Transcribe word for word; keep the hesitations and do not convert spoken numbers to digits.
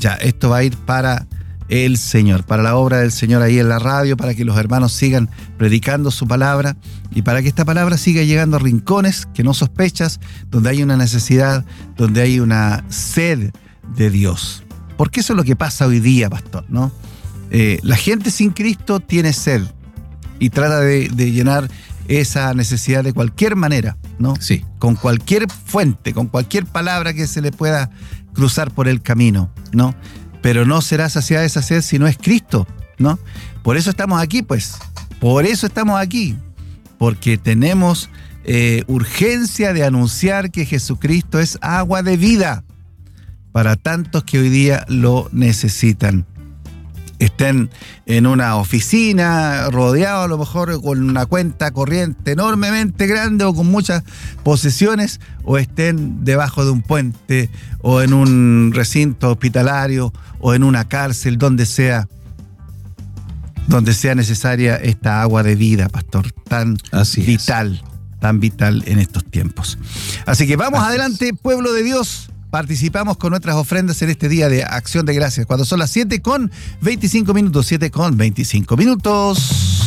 Ya, esto va a ir para el Señor, para la obra del Señor ahí en la radio, para que los hermanos sigan predicando su palabra y para que esta palabra siga llegando a rincones que no sospechas, donde hay una necesidad, donde hay una sed de Dios. Porque eso es lo que pasa hoy día, pastor, ¿no? Eh, la gente sin Cristo tiene sed y trata de, de llenar esa necesidad de cualquier manera, ¿no? Sí. Con cualquier fuente, con cualquier palabra que se le pueda cruzar por el camino, ¿no? Pero no será saciada esa sed si no es Cristo, ¿no? Por eso estamos aquí, pues. Por eso estamos aquí. Porque tenemos eh, urgencia de anunciar que Jesucristo es agua de vida para tantos que hoy día lo necesitan. Estén en una oficina, rodeados a lo mejor con una cuenta corriente enormemente grande o con muchas posesiones, o estén debajo de un puente o en un recinto hospitalario o en una cárcel, donde sea, donde sea necesaria esta agua de vida, pastor, tan Así vital, es. tan vital en estos tiempos. Así que vamos Así adelante, es. Pueblo de Dios. Participamos con nuestras ofrendas en este día de Acción de Gracias, cuando son las siete con veinticinco minutos, siete con veinticinco minutos.